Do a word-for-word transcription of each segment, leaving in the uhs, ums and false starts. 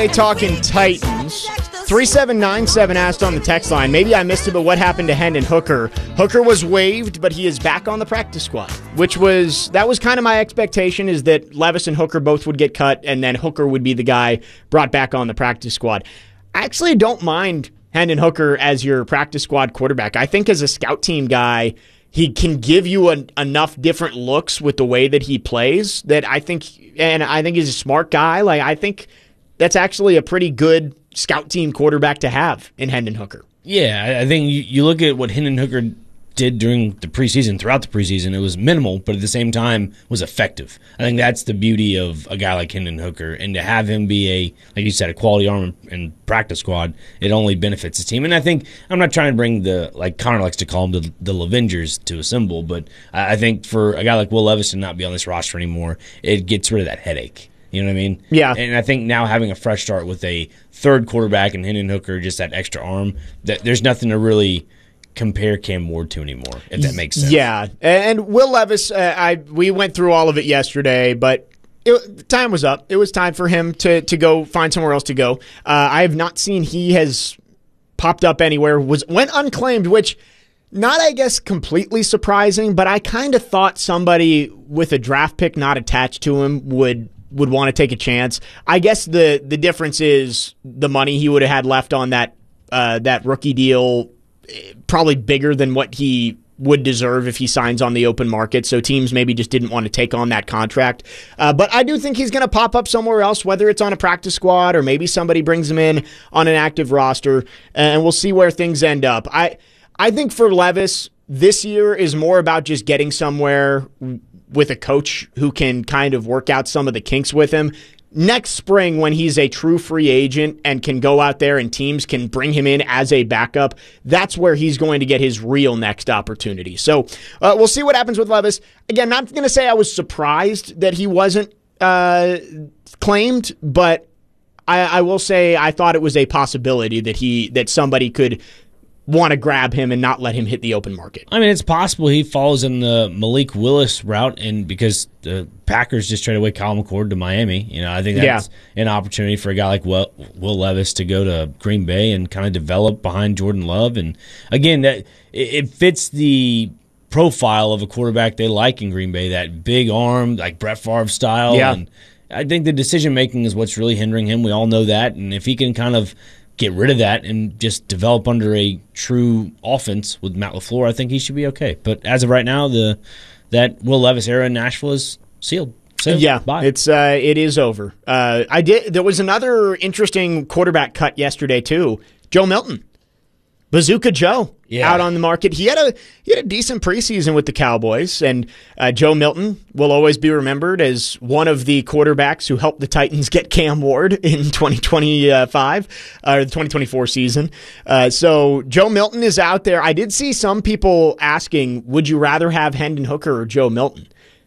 Hey, talking Titans. three seven nine seven asked on the text line, maybe I missed it, but what happened to Hendon Hooker? Hooker was waived, but he is back on the practice squad, which was, that was kind of my expectation, is that Levis and Hooker both would get cut, and then Hooker would be the guy brought back on the practice squad. I actually don't mind Hendon Hooker as your practice squad quarterback. I think as a scout team guy, he can give you an, enough different looks with the way that he plays that I think, and I think he's a smart guy. Like, I think that's actually a pretty good scout team quarterback to have in Hendon Hooker. Yeah, I think you, you look at what Hendon Hooker did during the preseason, throughout the preseason, it was minimal, but at the same time was effective. I think that's the beauty of a guy like Hendon Hooker, and to have him be a, like you said, a quality arm in practice squad, it only benefits his team. And I think, I'm not trying to bring the, like Connor likes to call them, the, the Levengers to assemble, but I think for a guy like Will Levis to not be on this roster anymore, it gets rid of that headache. You know what I mean? Yeah. And I think now having a fresh start with a third quarterback and Hendon Hooker, just that extra arm, that there's nothing to really compare Cam Ward to anymore, if that makes sense. Yeah. And Will Levis, uh, I we went through all of it yesterday, but it, time was up. It was time for him to to go find somewhere else to go. Uh, I have not seen he has popped up anywhere. Was went unclaimed, which not, I guess, completely surprising, but I kind of thought somebody with a draft pick not attached to him would would want to take a chance. I guess the the difference is the money he would have had left on that uh, that rookie deal, probably bigger than what he would deserve if he signs on the open market. So teams maybe just didn't want to take on that contract. Uh, but I do think he's going to pop up somewhere else, whether it's on a practice squad or maybe somebody brings him in on an active roster, and we'll see where things end up. I I think for Levis, this year is more about just getting somewhere with a coach who can kind of work out some of the kinks with him. Next spring, when he's a true free agent and can go out there and teams can bring him in as a backup, that's where he's going to get his real next opportunity. So uh, we'll see what happens with Levis. Again, not going to say I was surprised that he wasn't uh, claimed, but I, I will say I thought it was a possibility that he that somebody could want to grab him and not let him hit the open market. I mean, it's possible he falls in the Malik Willis route, and because the Packers just traded away Kyle McCord to Miami, you know, I think that's yeah. an opportunity for a guy like Will, Will Levis to go to Green Bay and kind of develop behind Jordan Love. And again, that it fits the profile of a quarterback they like in Green Bay, that big arm, like Brett Favre style. Yeah. And I think the decision making is what's really hindering him. We all know that, and if he can kind of get rid of that and just develop under a true offense with Matt LaFleur, I think he should be okay. But as of right now, the that Will Levis era in Nashville is sealed. So, yeah, bye. it's uh, it is over. Uh, I did. There was another interesting quarterback cut yesterday too. Joe Milton, Bazooka Joe, yeah. out on the market. He had a he had a decent preseason with the Cowboys, and uh, Joe Milton will always be remembered as one of the quarterbacks who helped the Titans get Cam Ward in twenty twenty-five or the twenty twenty-four season. Uh, so Joe Milton is out there. I did see some people asking, "Would you rather have Hendon Hooker or Joe Milton?"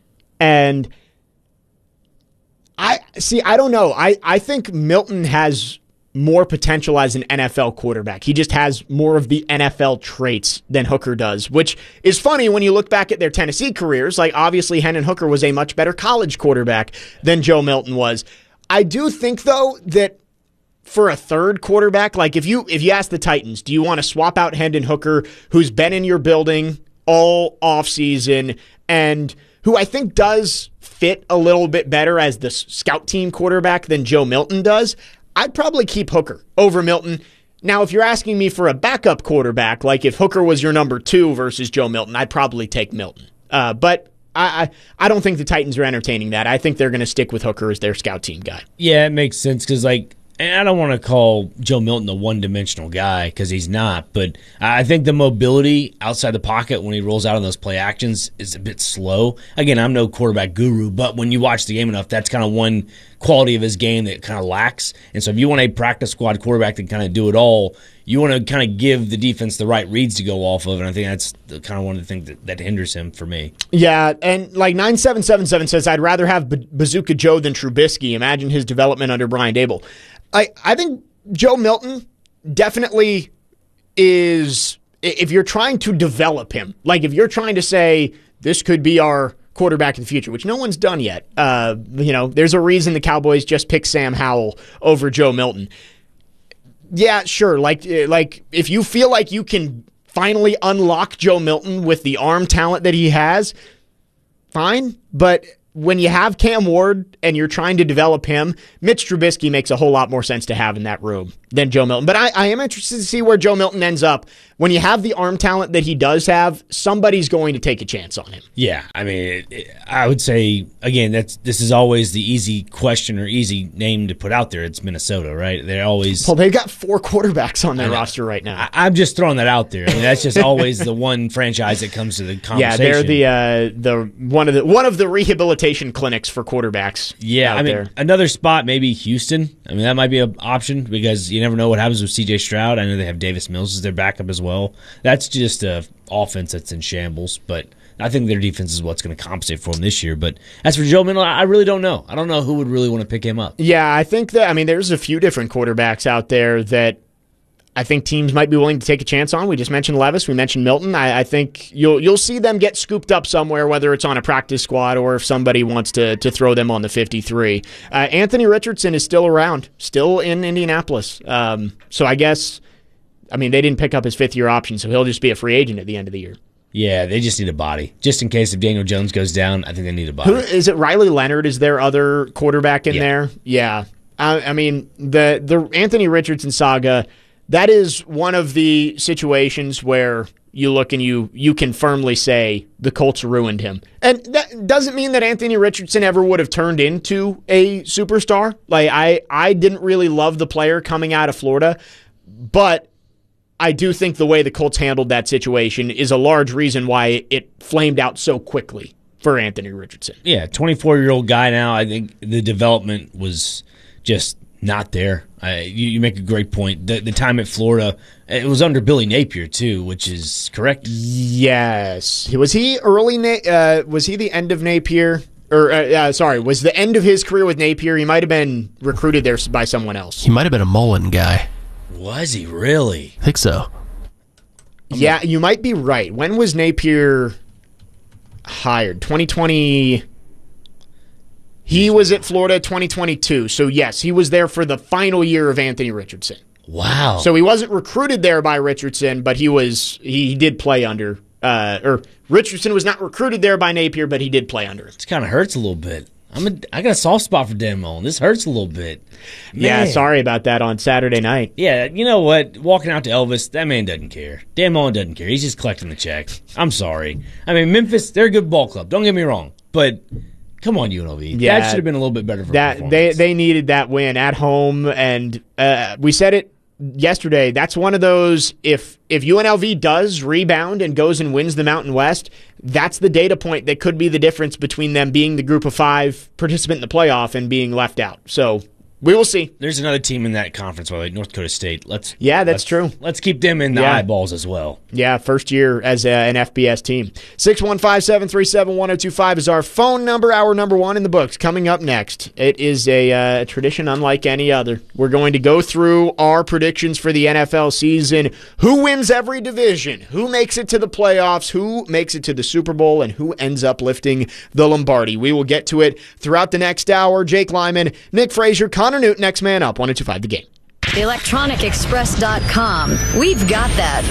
And I see. I don't know. I I think Milton has more potential as an N F L quarterback. He just has more of the N F L traits than Hooker does, which is funny when you look back at their Tennessee careers. Like, obviously, Hendon Hooker was a much better college quarterback than Joe Milton was. I do think, though, that for a third quarterback, like if you if you ask the Titans, do you want to swap out Hendon Hooker, who's been in your building all offseason and who I think does fit a little bit better as the scout team quarterback than Joe Milton does? I'd probably keep Hooker over Milton. Now, if you're asking me for a backup quarterback, like if Hooker was your number two versus Joe Milton, I'd probably take Milton. Uh, but I, I I don't think the Titans are entertaining that. I think they're going to stick with Hooker as their scout team guy. Yeah, it makes sense because, like, and I don't want to call Joe Milton a one-dimensional guy because he's not, but I think the mobility outside the pocket when he rolls out on those play actions is a bit slow. Again, I'm no quarterback guru, but when you watch the game enough, that's kind of one quality of his game that kind of lacks. And so if you want a practice squad quarterback that kind of do it all, you want to kind of give the defense the right reads to go off of, and I think that's the, kind of one of the things that, that hinders him for me. Yeah, and like nine seven seven seven says, I'd rather have B- Bazooka Joe than Trubisky. Imagine his development under Brian Daboll. I, I think Joe Milton definitely is, if you're trying to develop him, like if you're trying to say this could be our quarterback of the future, which no one's done yet. Uh, you know, there's a reason the Cowboys just picked Sam Howell over Joe Milton. Yeah, sure. Like, like if you feel like you can finally unlock Joe Milton with the arm talent that he has, fine. But when you have Cam Ward and you're trying to develop him, Mitch Trubisky makes a whole lot more sense to have in that room than Joe Milton. But I, I am interested to see where Joe Milton ends up. When you have the arm talent that he does have, somebody's going to take a chance on him. Yeah, I mean, it, it, I would say, again, that's this is always the easy question or easy name to put out there. It's Minnesota, right? They're always... Well, they've got four quarterbacks on their roster right now. I, I'm just throwing that out there. I mean, that's just always the one franchise that comes to the conversation. Yeah, they're the uh, the one of the one of the rehabilitation clinics for quarterbacks. Yeah, out I mean, there. Another spot, maybe Houston. I mean, that might be an option because you never know what happens with C J Stroud. I know they have Davis Mills as their backup as well. That's just a offense that's in shambles, but I think their defense is what's going to compensate for them this year. But as for Joe Milton, I really don't know. I don't know who would really want to pick him up. Yeah, I think that, I mean, there's a few different quarterbacks out there that I think teams might be willing to take a chance on. We just mentioned Levis. We mentioned Milton. I, I think you'll you'll see them get scooped up somewhere, whether it's on a practice squad or if somebody wants to to throw them on the fifty-three. Uh, Anthony Richardson is still around, still in Indianapolis. Um, so I guess, I mean, they didn't pick up his fifth-year option, so he'll just be a free agent at the end of the year. Yeah, they just need a body. Just in case if Daniel Jones goes down, I think they need a body. Who is it? Riley Leonard is their other quarterback in yeah. there? Yeah. I, I mean, the the Anthony Richardson saga, that is one of the situations where you look and you you can firmly say the Colts ruined him. And that doesn't mean that Anthony Richardson ever would have turned into a superstar. Like I, I didn't really love the player coming out of Florida, but I do think the way the Colts handled that situation is a large reason why it flamed out so quickly for Anthony Richardson. Yeah, twenty-four-year-old guy now. I think the development was just not there. Uh, you, you make a great point. The, the time at Florida, it was under Billy Napier too, which is correct. Yes, was he early? Na- uh, was he the end of Napier? Or uh, uh, sorry, was the end of his career with Napier? He might have been recruited there by someone else. He might have been a Mullen guy. Was he really? I think so. Yeah, you might be right. When was Napier hired? twenty twenty. He was at Florida twenty twenty-two. So, yes, he was there for the final year of Anthony Richardson. Wow. So he wasn't recruited there by Richardson, but he was he did play under uh, or Richardson was not recruited there by Napier, but he did play under him. This kind of hurts a little bit. I'm a, I got a soft spot for Dan Mullen. This hurts a little bit. Yeah, Man. sorry about that on Saturday night. Yeah, you know what? Walking out to Elvis, that man doesn't care. Dan Mullen doesn't care. He's just collecting the check. I'm sorry. I mean, Memphis, they're a good ball club. Don't get me wrong. But come on, U N L V. Yeah, that should have been a little bit better for that. They they needed that win at home, and uh, we said it yesterday. That's one of those, if if U N L V does rebound and goes and wins the Mountain West, that's the data point that could be the difference between them being the group of five participant in the playoff and being left out. So we will see. There's another team in that conference, by the way, North Dakota State. Let's Yeah, that's let's, true. Let's keep them in the Yeah. eyeballs as well. Yeah, first year as a, an F B S team. six one five, seven three seven, one oh two five is our phone number, hour number one in the books. Coming up next, it is a uh, tradition unlike any other. We're going to go through our predictions for the N F L season. Who wins every division? Who makes it to the playoffs? Who makes it to the Super Bowl? And who ends up lifting the Lombardi? We will get to it throughout the next hour. Jake Lyman, Nick Frazier, Connor Newton, next man up. one oh two five The Game. electronic express dot com. We've got that.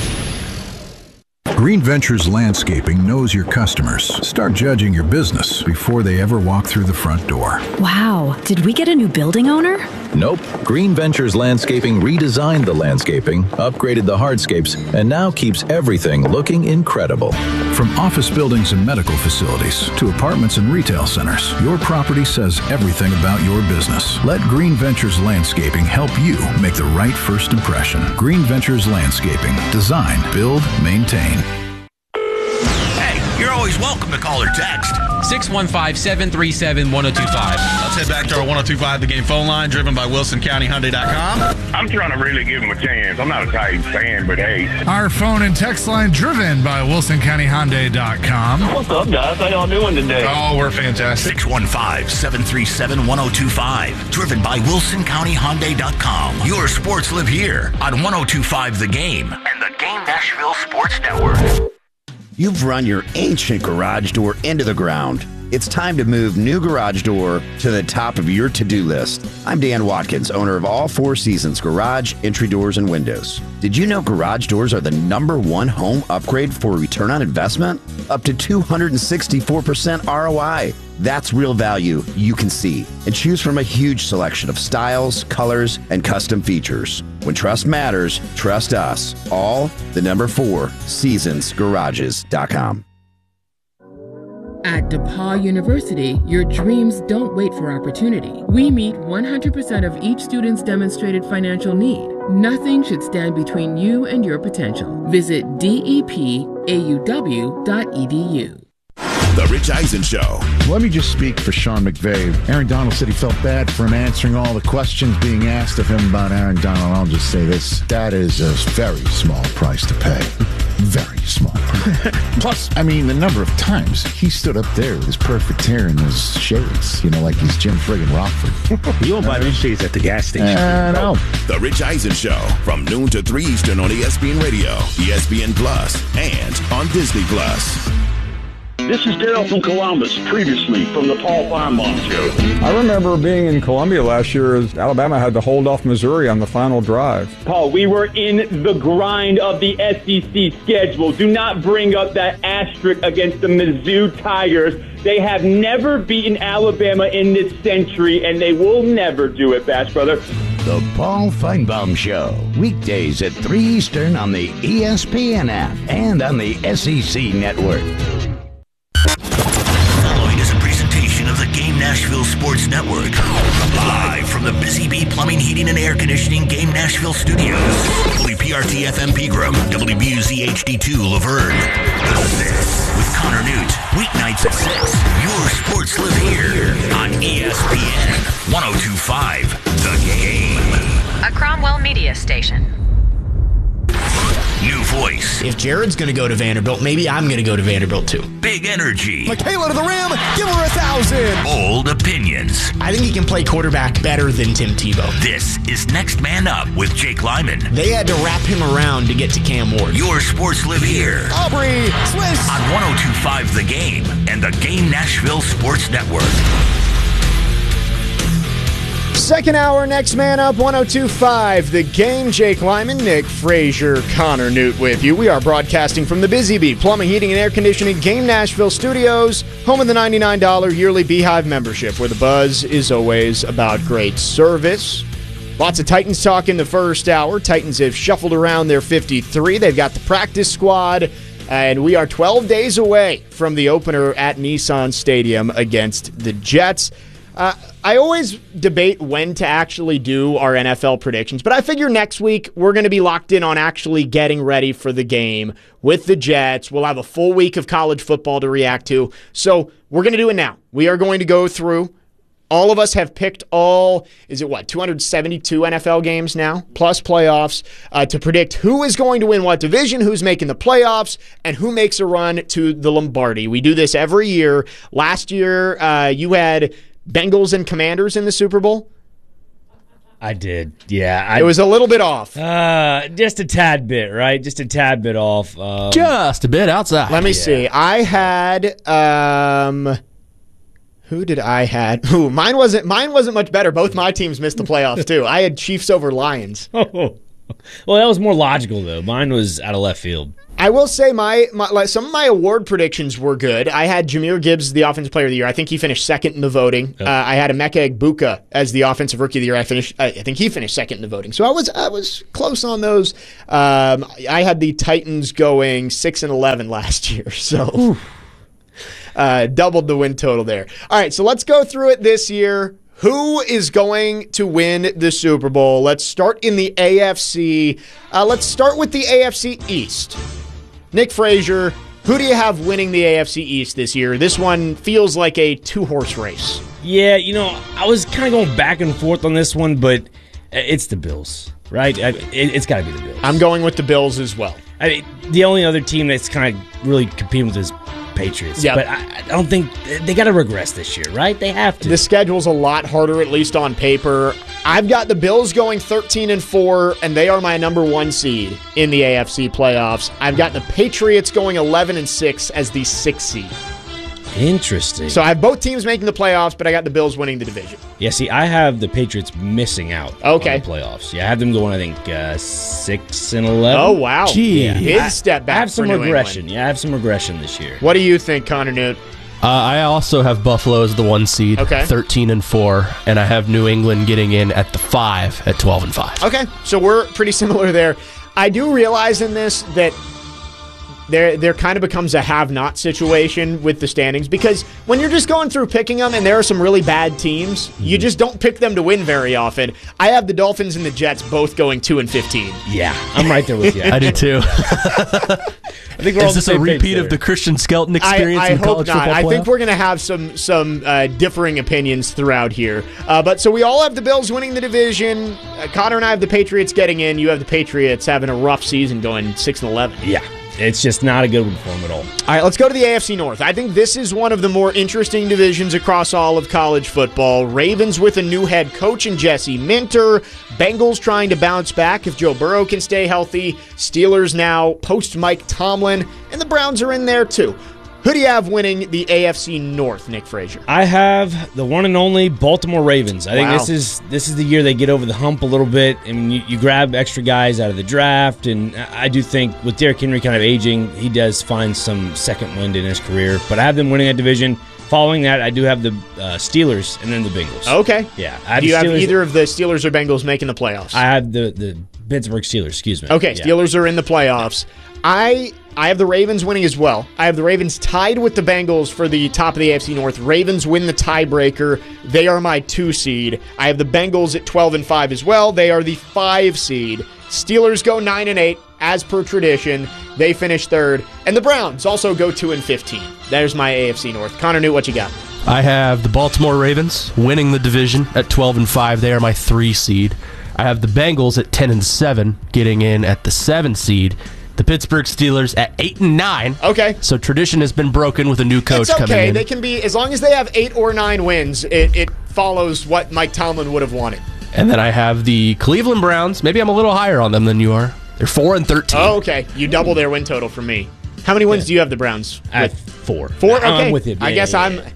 Green Ventures Landscaping knows your customers. Start judging your business before they ever walk through the front door. Wow, did we get a new building owner? Nope. Green Ventures Landscaping redesigned the landscaping, upgraded the hardscapes, and now keeps everything looking incredible. From office buildings and medical facilities to apartments and retail centers, your property says everything about your business. Let Green Ventures Landscaping help you make the right first impression. Green Ventures Landscaping. Design, build, maintain. You're always welcome to call or text. six one five, seven three seven, one oh two five. Let's head back to our one oh two five The Game phone line, driven by Wilson County Hyundai dot com. I'm trying to really give him a chance. I'm not a Titans fan, but hey. Our phone and text line driven by Wilson County Hyundai dot com. What's up, guys? How y'all doing today? Oh, we're fantastic. six one five, seven three seven, one oh two five. Driven by Wilson County Hyundai dot com. Your sports live here on one oh two five The Game and the Game Nashville Sports Network. You've run your ancient garage door into the ground. It's time to move new garage door to the top of your to-do list. I'm Dan Watkins, owner of All Four Seasons Garage, Entry Doors, and Windows. Did you know garage doors are the number one home upgrade for return on investment? Up to two hundred sixty-four percent R O I. That's real value you can see. And choose from a huge selection of styles, colors, and custom features. When trust matters, trust us. All the number four, seasons garages dot com. At DePaul University, your dreams don't wait for opportunity. We meet one hundred percent of each student's demonstrated financial need. Nothing should stand between you and your potential. Visit D E P A U W dot E D U. The Rich Eisen Show. Let me just speak for Sean McVay. Aaron Donald said he felt bad for him answering all the questions being asked of him about Aaron Donald. I'll just say this. That is a very small price to pay. Very small. Plus, I mean, the number of times he stood up there with his perfect hair and his shades, you know, like he's Jim friggin' Rockford. You won't buy these shades at the gas station. I know. The Rich Eisen Show from noon to three Eastern on E S P N Radio, E S P N Plus, and on Disney Plus. This is Daryl from Columbus, previously from the Paul Feinbaum Show. I remember being in Columbia last year as Alabama had to hold off Missouri on the final drive. Paul, we were in the grind of the S E C schedule. Do not bring up that asterisk against the Mizzou Tigers. They have never beaten Alabama in this century, and they will never do it, Bash Brother. The Paul Feinbaum Show, weekdays at three Eastern on the E S P N app and on the S E C Network. Following is a presentation of the Game Nashville Sports Network. Live from the Busy Bee Plumbing, Heating, and Air Conditioning Game Nashville Studios. W P R T F M Pegram, W B U Z H D two Laverne. This with Connor Newt. Weeknights at six. Your sports live here on E S P N one oh two point five The Game. A Cromwell Media Station. New voice. If Jared's going to go to Vanderbilt, maybe I'm going to go to Vanderbilt too. Big energy. Michaela to the rim. Give her a thousand. Old opinions. I think he can play quarterback better than Tim Tebow. This is Next Man Up with Jake Lyman. They had to wrap him around to get to Cam Ward. Your sports live here. Aubrey Swiss. On one oh two point five The Game and the Game Nashville Sports Network. Second hour, Next Man Up, one oh two point five The Game. Jake Lyman, Nick Frazier, Connor Newt with you. We are broadcasting from the Busy Bee Plumbing, Heating, and Air Conditioning Game Nashville Studios, home of the ninety-nine dollars yearly Beehive membership, where the buzz is always about great service. Lots of Titans talk in the first hour. Titans have shuffled around their fifty-three. They've got the practice squad, and we are twelve days away from the opener at Nissan Stadium against the Jets. Uh, I always debate when to actually do our N F L predictions, but I figure next week we're going to be locked in on actually getting ready for the game with the Jets. We'll have a full week of college football to react to, so we're going to do it now. We are going to go through. All of us have picked all, is it what, two hundred seventy-two N F L games now, plus playoffs, uh, to predict who is going to win what division, who's making the playoffs, and who makes a run to the Lombardi. We do this every year. Last year, uh, you had Bengals and Commanders in the Super Bowl? I did, yeah. I, it was a little bit off. Uh, just a tad bit, right? Just a tad bit off. Um, just a bit outside. Let me yeah. see. I had, um, who did I had? Ooh, mine wasn't. Mine wasn't much better. Both my teams missed the playoffs too. I had Chiefs over Lions. Oh, well, that was more logical though. Mine was out of left field. I will say my, my like, some of my award predictions were good. I had Jahmyr Gibbs, the Offensive Player of the Year. I think he finished second in the voting. Yep. Uh, I had Emeka Egbuka as the Offensive Rookie of the Year. I finished. I think he finished second in the voting. So I was I was close on those. Um, I had the Titans going six and eleven last year. So uh, doubled the win total there. All right, so let's go through it this year. Who is going to win the Super Bowl? Let's start in the A F C. Uh, let's start with the A F C East. Nick Frazier, who do you have winning the A F C East this year? This one feels like a two-horse race. Yeah, you know, I was kind of going back and forth on this one, but it's the Bills, right? It, it's got to be the Bills. I'm going with the Bills as well. I mean, the only other team that's kind of really competing with is Patriots. Yep. But I, I don't think they got to regress this year, right? They have to. The schedule's a lot harder, at least on paper. I've got the Bills going thirteen and four, and they are my number one seed in the A F C playoffs. I've got the Patriots going eleven and six as the sixth seed. Interesting. So I have both teams making the playoffs, but I got the Bills winning the division. Yeah, see, I have the Patriots missing out okay. on the playoffs. Yeah, I have them going, I think, uh, six and eleven. Oh, wow. Gee. Yeah. Big I, step back I have some for New regression. England. Yeah, I have some regression this year. What do you think, Connor Newt? Uh, I also have Buffalo as the one seed, okay. thirteen and four, and I have New England getting in at the five at twelve and five. Okay, so we're pretty similar there. I do realize in this that there there kind of becomes a have-not situation with the standings, because when you're just going through picking them and there are some really bad teams, mm-hmm. you just don't pick them to win very often. I have the Dolphins and the Jets both going two and fifteen. Yeah, I'm right there with you. I do too. I think we're Is this a repeat of the Christian Skelton experience I, I in hope college not. football I playoff? think we're going to have some some uh, differing opinions throughout here. Uh, but so we all have the Bills winning the division. Uh, Connor and I have the Patriots getting in. You have the Patriots having a rough season, going six and eleven. Yeah. It's just not a good one for them at all. All right, let's go to the A F C North. I think this is one of the more interesting divisions across all of college football. Ravens with a new head coach in Jesse Minter. Bengals trying to bounce back if Joe Burrow can stay healthy. Steelers now post Mike Tomlin. And the Browns are in there too. Who do you have winning the A F C North, Nick Frazier? I have the one and only Baltimore Ravens. I wow. think this is this is the year they get over the hump a little bit, and you, you grab extra guys out of the draft. And I do think with Derrick Henry kind of aging, he does find some second wind in his career. But I have them winning that division. Following that, I do have the uh, Steelers and then the Bengals. Okay. Yeah. I have do you have either of the Steelers or Bengals making the playoffs? I have the, the Pittsburgh Steelers, excuse me. Okay, yeah. Steelers are in the playoffs. I I have the Ravens winning as well. I have the Ravens tied with the Bengals for the top of the A F C North. Ravens win the tiebreaker. They are my two seed. I have the Bengals at twelve and five as well. They are the five seed. Steelers go nine and eight as per tradition. They finish third, and the Browns also go two and fifteen. There's my A F C North. Connor Newt, what you got? I have the Baltimore Ravens winning the division at twelve and five. They are my three seed. I have the Bengals at ten and seven, getting in at the seven seed. The Pittsburgh Steelers at eight and nine. Okay. So tradition has been broken with a new coach it's okay. coming in. They can be, as long as they have eight or nine wins, it, it follows what Mike Tomlin would have wanted. And then I have the Cleveland Browns. Maybe I'm a little higher on them than you are. They're four and thirteen. Oh, okay. You double their win total for me. How many wins yeah. do you have the Browns? I have four. Four? Okay. I'm with it. Yeah, I guess yeah, I'm. Yeah.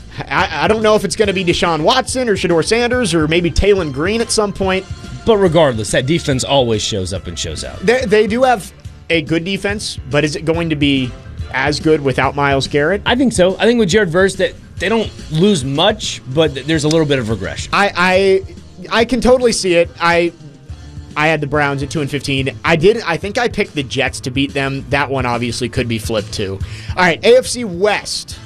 I, I don't know if it's going to be Deshaun Watson or Shedeur Sanders or maybe Taylon Green at some point. But regardless, that defense always shows up and shows out. They, they do have a good defense, but is it going to be as good without Myles Garrett? I think so. I think with Jared Verse that they don't lose much, but there's a little bit of regression. I I, I can totally see it. I I had the Browns at two and fifteen. I did. I think I picked the Jets to beat them. That one obviously could be flipped too. All right, A F C West.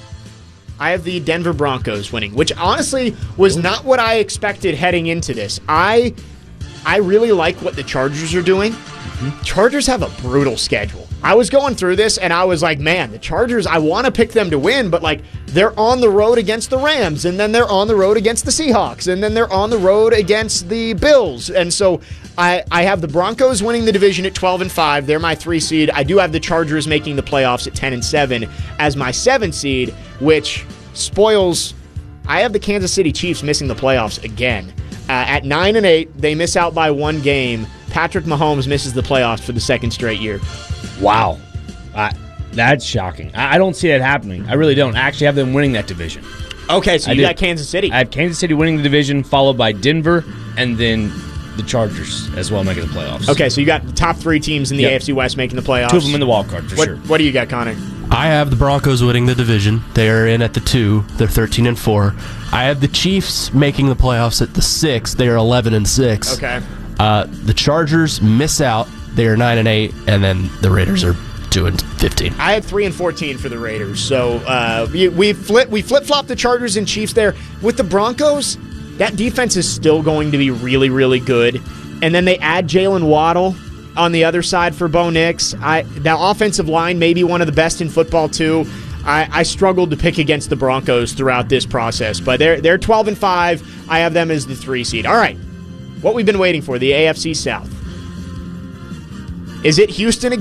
I have the Denver Broncos winning, which honestly was not what I expected heading into this. I I really like what the Chargers are doing. Mm-hmm. Chargers have a brutal schedule. I was going through this and I was like, man, the Chargers, I want to pick them to win, but like they're on the road against the Rams, and then they're on the road against the Seahawks, and then they're on the road against the Bills. And so I, I have the Broncos winning the division at twelve and five. They're my three seed. I do have the Chargers making the playoffs at ten and seven as my seven seed, which spoils. I have the Kansas City Chiefs missing the playoffs again. Uh, at nine and eight, they miss out by one game. Patrick Mahomes misses the playoffs for the second straight year. Wow. Uh, that's shocking. I, I don't see that happening. I really don't. I actually have them winning that division. Okay, so I you do. got Kansas City. I have Kansas City winning the division, followed by Denver, and then the Chargers as well making the playoffs. Okay, so you got the top three teams in the yep. A F C West making the playoffs. Two of them in the wild card for what, sure. What do you got, Connor? I have the Broncos winning the division. They are in at the two. They're thirteen and four. I have the Chiefs making the playoffs at the six. They are eleven and six. Okay. Uh, the Chargers miss out. They are nine and eight, and then the Raiders are two and fifteen. I had three and fourteen for the Raiders. So uh, we we flip we flip flop the Chargers and Chiefs there. With the Broncos, that defense is still going to be really really good. And then they add Jalen Waddle on the other side for Bo Nix. I that offensive line may be one of the best in football too. I, I struggled to pick against the Broncos throughout this process, but they're they're twelve and five. I have them as the three seed. All right, what we've been waiting for, the A F C South. Is it Houston again?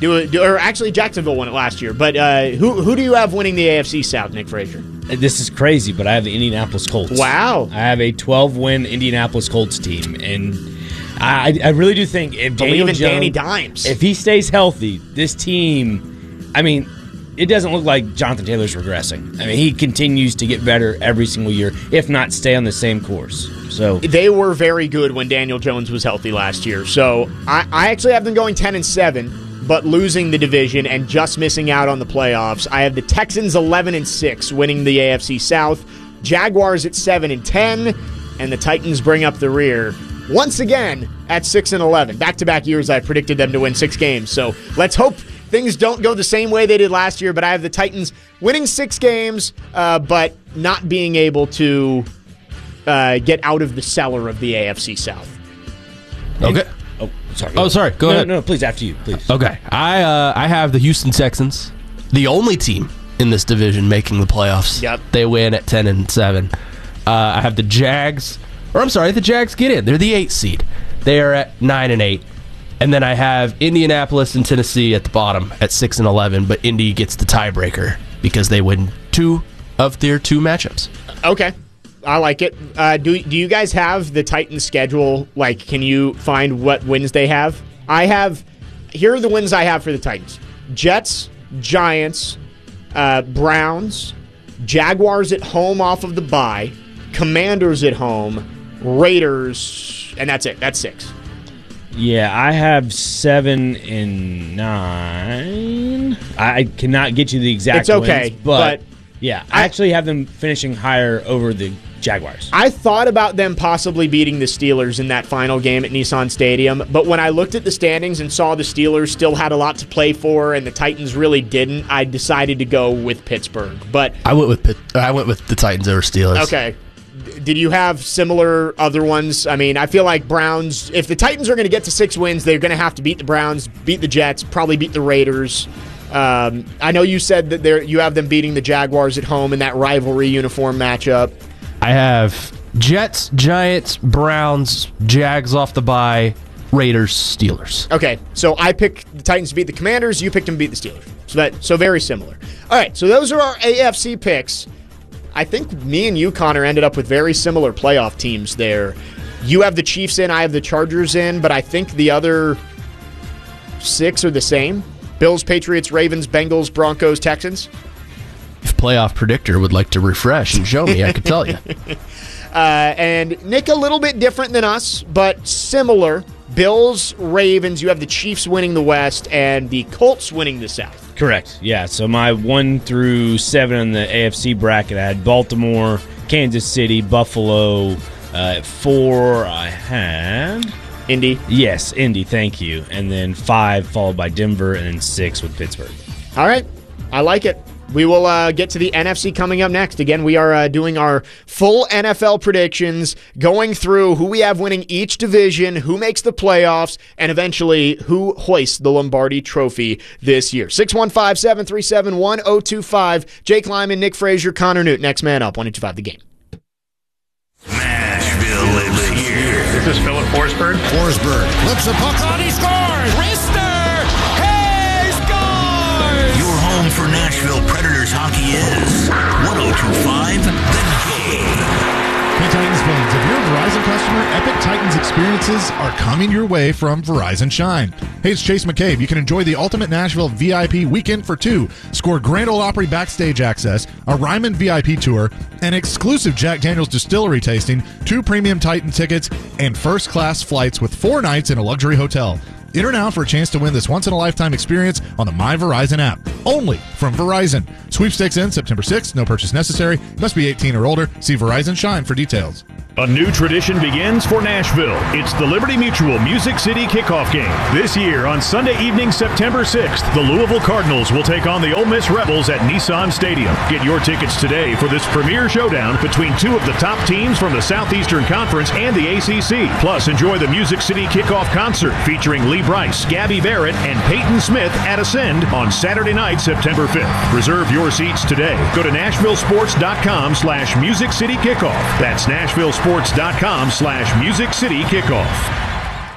Do it, do, or actually, Jacksonville won it last year. But uh, who who do you have winning the A F C South, Nick Frazier? This is crazy, but I have the Indianapolis Colts. Wow. I have a twelve-win Indianapolis Colts team, and I, I really do think if Daniel Believe in Jones, Danny Dimes. if he stays healthy, this team, I mean, it doesn't look like Jonathan Taylor's regressing. I mean, he continues to get better every single year, if not stay on the same course. So they were very good when Daniel Jones was healthy last year. So I, I actually have them going ten and seven. But losing the division and just missing out on the playoffs. I have the Texans eleven and six winning the A F C South, Jaguars at seven and ten, and the Titans bring up the rear once again at six and eleven. Back-to-back years I predicted them to win six games. So let's hope things don't go the same way they did last year, but I have the Titans winning six games, uh, but not being able to uh, get out of the cellar of the A F C South. Okay. Oh, sorry. Oh, sorry. Go no, ahead. No, no, please, after you, please. Okay. I uh, I have the Houston Texans, the only team in this division making the playoffs. Yep. They win at ten and seven. Uh, I have the Jags, or I'm sorry, the Jags get in. They're the eighth seed. They are at nine and eight. And then I have Indianapolis and Tennessee at the bottom at six and eleven, but Indy gets the tiebreaker because they win two of their two matchups. Okay. I like it. Uh, do do you guys have the Titans schedule? Like, can you find what wins they have? I have. Here are the wins I have for the Titans: Jets, Giants, uh, Browns, Jaguars at home off of the bye, Commanders at home, Raiders, and that's it. That's six. Yeah, I have seven and nine. I cannot get you the exact. It's okay, wins, but, but yeah, I, I actually have them finishing higher over the Jaguars. I thought about them possibly beating the Steelers in that final game at Nissan Stadium, but when I looked at the standings and saw the Steelers still had a lot to play for and the Titans really didn't, I decided to go with Pittsburgh. But I went with Pitt, I went with the Titans over Steelers. Okay. Did you have similar other ones? I mean, I feel like Browns, if the Titans are going to get to six wins, they're going to have to beat the Browns, beat the Jets, probably beat the Raiders. Um, I know you said that there you have them beating the Jaguars at home in that rivalry uniform matchup. I have Jets, Giants, Browns, Jags off the bye, Raiders, Steelers. Okay, so I picked the Titans to beat the Commanders. You picked them to beat the Steelers. So that so very similar. All right, so those are our A F C picks. I think me and you, Connor, ended up with very similar playoff teams there. You have the Chiefs in, I have the Chargers in, but I think the other six are the same. Bills, Patriots, Ravens, Bengals, Broncos, Texans. If Playoff Predictor would like to refresh and show me, I could tell you. Uh, and Nick, a little bit different than us, but similar. Bills, Ravens, you have the Chiefs winning the West and the Colts winning the South. Correct. Yeah, so my one through seven in the A F C bracket, I had Baltimore, Kansas City, Buffalo. Uh, at four, I had... Indy. Yes, Indy, thank you. And then five, followed by Denver, and then six with Pittsburgh. All right. I like it. We will uh, get to the N F C coming up next. Again, we are uh, doing our full N F L predictions, going through who we have winning each division, who makes the playoffs, and eventually who hoists the Lombardi Trophy this year. six one five, seven three seven, one oh two five. Jake Lyman, Nick Frazier, Connor Newt. Next man up, one oh two five The Game. Nashville lives here. This is Philip Forsberg. Forsberg flips the puck on, he scores! Rister! Hey, scores! Your home for Nashville Predators hockey is one oh two five The Game. Hey Titans fans, if you're a Verizon customer, Epic Titans experiences are coming your way from Verizon Shine. Hey, it's Chase McCabe. You can enjoy the Ultimate Nashville V I P Weekend for two, score Grand Ole Opry backstage access, a Ryman V I P tour, an exclusive Jack Daniels distillery tasting, two premium Titan tickets, and first-class flights with four nights in a luxury hotel. Enter now for a chance to win this once-in-a-lifetime experience on the My Verizon app, only from Verizon. Sweepstakes ends September sixth. No purchase necessary. Must be eighteen or older. See Verizon Shine for details. A new tradition begins for Nashville. It's the Liberty Mutual Music City Kickoff Game. This year, on Sunday evening, September sixth, the Louisville Cardinals will take on the Ole Miss Rebels at Nissan Stadium. Get your tickets today for this premier showdown between two of the top teams from the Southeastern Conference and the A C C. Plus, enjoy the Music City Kickoff Concert featuring Lee Bryce, Gabby Barrett, and Peyton Smith at Ascend on Saturday night, September fifth. Reserve your seats today. Go to nashvillesports.com slash Music City Kickoff. That's Nashville Sports.com slash Music City Kickoff.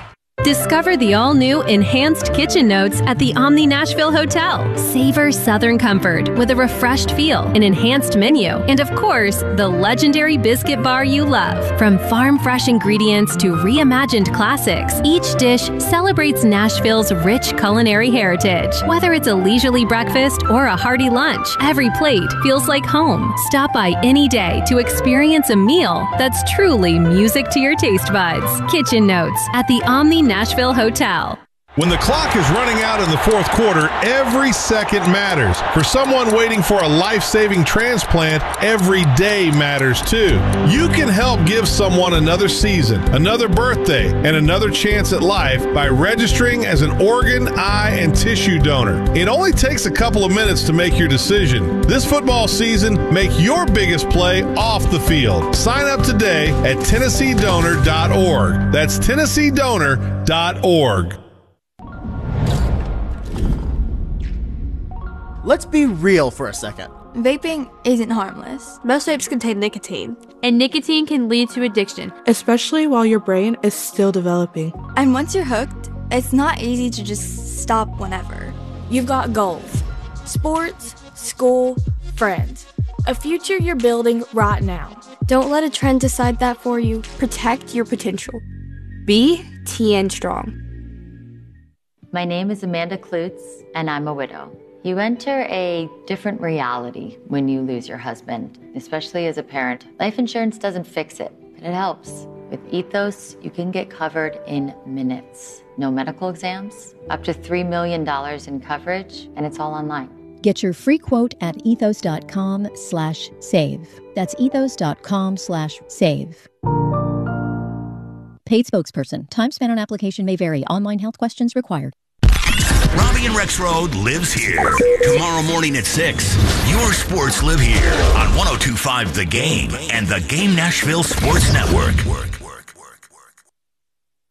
Discover the all-new Enhanced Kitchen Notes at the Omni Nashville Hotel. Savor Southern comfort with a refreshed feel, an enhanced menu, and of course, the legendary biscuit bar you love. From farm-fresh ingredients to reimagined classics, each dish celebrates Nashville's rich culinary heritage. Whether it's a leisurely breakfast or a hearty lunch, every plate feels like home. Stop by any day to experience a meal that's truly music to your taste buds. Kitchen Notes at the Omni Nashville Hotel. When the clock is running out in the fourth quarter, every second matters. For someone waiting for a life-saving transplant, every day matters too. You can help give someone another season, another birthday, and another chance at life by registering as an organ, eye, and tissue donor. It only takes a couple of minutes to make your decision. This football season, make your biggest play off the field. Sign up today at Tennessee Donor dot org. That's Tennessee Donor dot org. Let's be real for a second. Vaping isn't harmless. Most vapes contain nicotine. And nicotine can lead to addiction, especially while your brain is still developing. And once you're hooked, it's not easy to just stop whenever. You've got goals. Sports, school, friends. A future you're building right now. Don't let a trend decide that for you. Protect your potential. Be T N Strong. My name is Amanda Klutz, and I'm a widow. You enter a different reality when you lose your husband, especially as a parent. Life insurance doesn't fix it, but it helps. With Ethos, you can get covered in minutes. No medical exams, up to three million dollars in coverage, and it's all online. Get your free quote at ethos.com slash save. That's ethos.com slash save. Paid spokesperson. Time spent on application may vary. Online health questions required. Robbie and Rex Road lives here. Tomorrow morning at six, your sports live here on one oh two point five The Game and the Game Nashville Sports Network.